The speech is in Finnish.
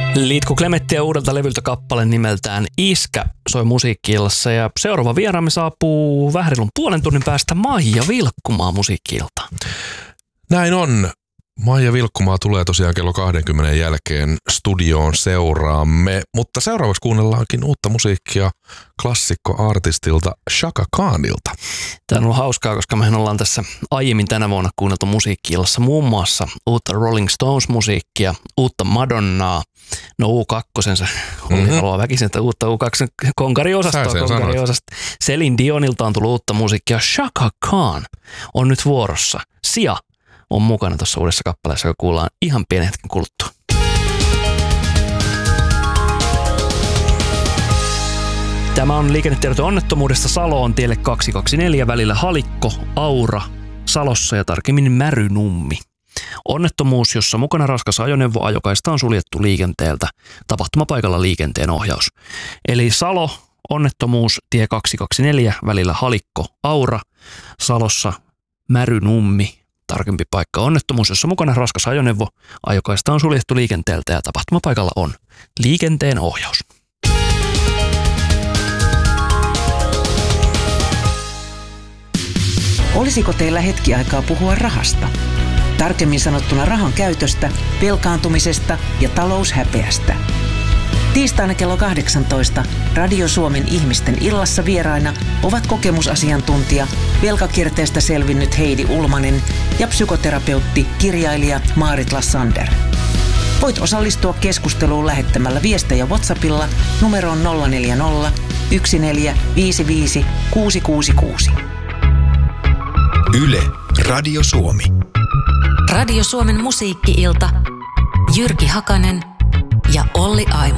Liitku Klemettiä uudelta levyltä kappale nimeltään Iskä soi Musiikki-illassa ja seuraava vieraamme saapuu vähän reilun puolen tunnin päästä Maija Vilkkumaa Musiikki-iltaan. Näin on. Maija Vilkkumaa tulee tosiaan kello 20 jälkeen studioon seuraamme, mutta seuraavaksi kuunnellaankin uutta musiikkia klassikkoartistilta Chaka Khanilta. Tämä on ollut hauskaa, koska mehän ollaan tässä aiemmin tänä vuonna kuunneltu Musiikki-illassa muun muassa uutta Rolling Stones-musiikkia, uutta Madonnaa, no U2, se haluaa väkisin, että uutta U2 konkariosastoa. Celine Dionilta on tullut uutta musiikkia. Chaka Khan on nyt vuorossa. Sia on mukana tuossa uudessa kappaleessa, joka kuullaan ihan pienen hetken kuluttua. Tämä on liikennetiedote onnettomuudesta Saloon tielle 224 välillä Halikko, Aura, Salossa ja tarkemmin Märynummi. Onnettomuus, jossa mukana raskas ajoneuvo, ajokaista on suljettu liikenteeltä. Tapahtumapaikalla liikenteen ohjaus. Eli Salo, onnettomuus, tie 224 välillä Halikko, Aura, Salossa Märynummi. Tarkempi paikka onnettomuus, jossa mukana raskas ajoneuvo, ajokaista on suljettu liikenteeltä ja tapahtumapaikalla on liikenteen ohjaus. Olisiko teillä hetki aikaa puhua rahasta? Tarkemmin sanottuna rahan käytöstä, velkaantumisesta ja taloushäpeästä. Tiistaina kello 18 Radio Suomen ihmisten illassa vieraina ovat kokemusasiantuntija, velkakierteestä selvinnyt Heidi Ulmanen ja psykoterapeutti, kirjailija Maarit Lassander. Voit osallistua keskusteluun lähettämällä viestejä WhatsAppilla numeroon 040 1455 666. Yle, Radio Suomi. Radio Suomen musiikki-ilta. Jyrki Hakanen ja Olli Aimo.